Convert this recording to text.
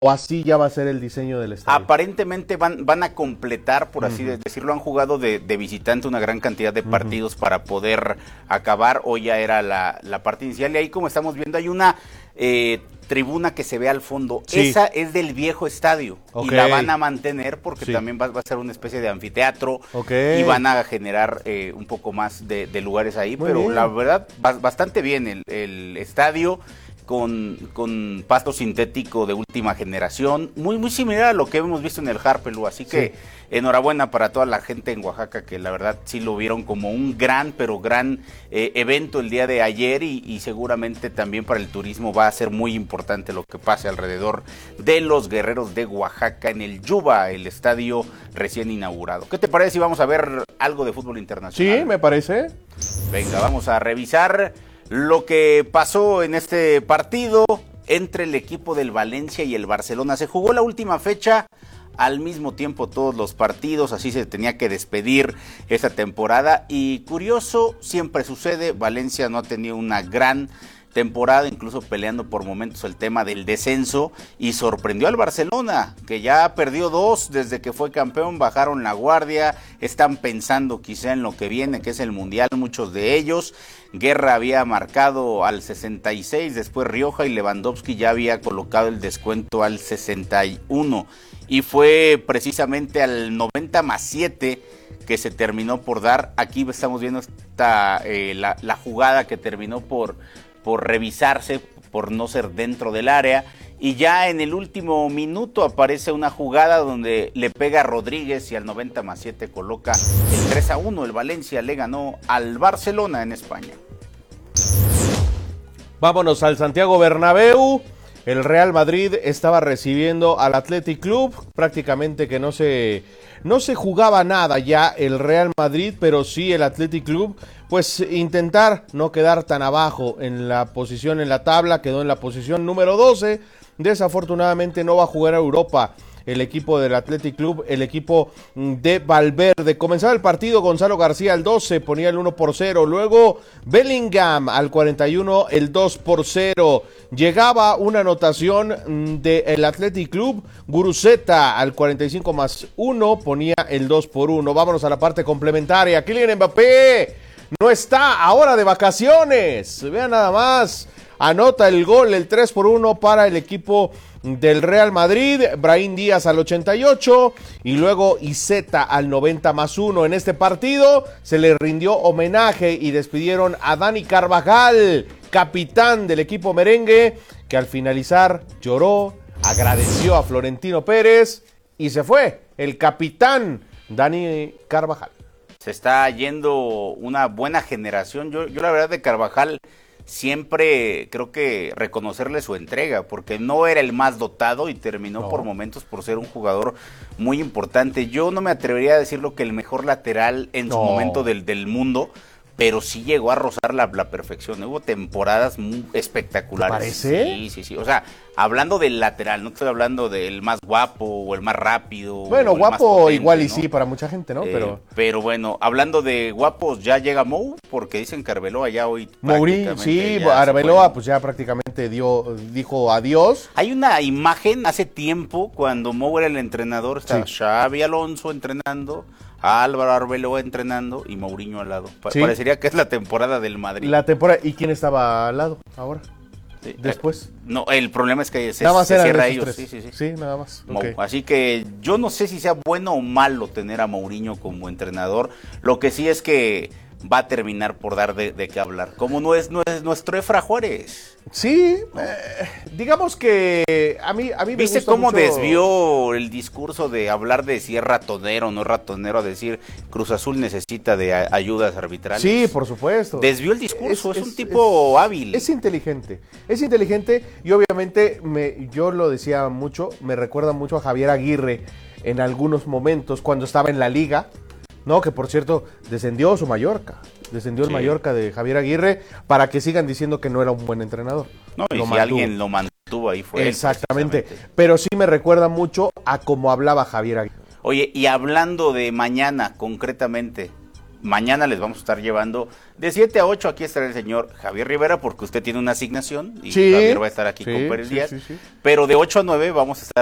o así ya va a ser el diseño del estadio. Aparentemente van a completar, por así decirlo, han jugado de visitante una gran cantidad de partidos para poder acabar. Hoy ya era la parte inicial y ahí, como estamos viendo, hay una tribuna que se ve al fondo. Sí. Esa es del viejo estadio y la van a mantener porque también va a ser una especie de anfiteatro y van a generar un poco más de lugares ahí. Muy pero bien. La verdad, bastante bien el estadio. Con pasto sintético de última generación, muy similar a lo que hemos visto en el Harpelú, así que enhorabuena para toda la gente en Oaxaca que la verdad sí lo vieron como un gran evento el día de ayer y seguramente también para el turismo va a ser muy importante lo que pase alrededor de los Guerreros de Oaxaca en el Yuba, el estadio recién inaugurado. ¿Qué te parece si vamos a ver algo de fútbol internacional? Sí, me parece. Venga, vamos a revisar lo que pasó en este partido entre el equipo del Valencia y el Barcelona. Se jugó la última fecha al mismo tiempo todos los partidos, así se tenía que despedir esta temporada y curioso, siempre sucede, Valencia no ha tenido una gran temporada, incluso peleando por momentos el tema del descenso y sorprendió al Barcelona, que ya perdió 2 desde que fue campeón, bajaron la guardia, están pensando quizá en lo que viene, que es el Mundial, muchos de ellos. Guerra había marcado al 66, después Rioja y Lewandowski ya había colocado el descuento al 61 y fue precisamente al 90+7 que se terminó por dar. Aquí estamos viendo la jugada que terminó por revisarse, por no ser dentro del área, y ya en el último minuto aparece una jugada donde le pega a Rodríguez y al 90+7 coloca el 3-1, el Valencia le ganó al Barcelona en España. Vámonos al Santiago Bernabéu. El Real Madrid estaba recibiendo al Athletic Club, prácticamente que no se jugaba nada ya el Real Madrid, pero sí el Athletic Club, pues intentar no quedar tan abajo en la posición en la tabla, quedó en la posición número 12, desafortunadamente no va a jugar a Europa el equipo del Athletic Club, el equipo de Valverde. Comenzaba el partido, Gonzalo García al 12 ponía el 1-0, luego Bellingham al 41 el 2-0. Llegaba una anotación del Athletic Club, Guruceta al 45+1 ponía el 2-1. Vámonos a la parte complementaria. Kylian Mbappé no está ahora de vacaciones. Vean nada más. Anota el gol, el 3-1 para el equipo del Real Madrid, Brahim Díaz al 88 y luego Iceta al 90+1. En este partido se le rindió homenaje y despidieron a Dani Carvajal, capitán del equipo merengue, que al finalizar lloró, agradeció a Florentino Pérez y se fue el capitán Dani Carvajal. Se está yendo una buena generación. Yo la verdad de Carvajal siempre creo que reconocerle su entrega, porque no era el más dotado y terminó por momentos por ser un jugador muy importante. Yo no me atrevería a decirlo que el mejor lateral en su momento del mundo, pero sí llegó a rozar la perfección. Hubo temporadas muy espectaculares. ¿Te parece? Sí. O sea, hablando del lateral, no estoy hablando del más guapo o el más rápido. Bueno, o el guapo más potente, igual y ¿no? Sí, para mucha gente, ¿no? Pero bueno, hablando de guapos, ya llega Mou, porque dicen que Arbeloa ya hoy Mourinho, sí, Arbeloa pues ya prácticamente dijo adiós. Hay una imagen hace tiempo, cuando Mou era el entrenador, estaba Xavi Alonso entrenando, Álvaro Arbeloa entrenando y Mourinho al lado. Parecería que es la temporada del Madrid. ¿Y quién estaba al lado ahora? Sí. Después. No, el problema es que se cierra ellos. Sí, nada más. Okay. Así que yo no sé si sea bueno o malo tener a Mourinho como entrenador. Lo que sí es que va a terminar por dar de qué hablar. Como no es nuestro Efra Juárez. Sí, digamos que a mí me ¿Viste gusta cómo mucho... desvió el discurso de hablar de si es ratonero o no ratonero a decir Cruz Azul necesita de ayudas arbitrales? Sí, por supuesto. Desvió el discurso, es un tipo hábil. Es inteligente y obviamente, yo lo decía mucho, me recuerda mucho a Javier Aguirre en algunos momentos cuando estaba en la liga, ¿no? Que por cierto, descendió el Mallorca de Javier Aguirre, para que sigan diciendo que no era un buen entrenador. No, y si alguien lo mantuvo ahí fue exactamente, pero sí me recuerda mucho a cómo hablaba Javier Aguirre. Oye, y hablando de mañana concretamente, mañana les vamos a estar llevando de 7 a 8. Aquí estará el señor Javier Rivera, porque usted tiene una asignación y Sí. Javier va a estar aquí Sí, con Pérez sí, Díaz. sí, sí. Pero de 8 a 9 vamos a estar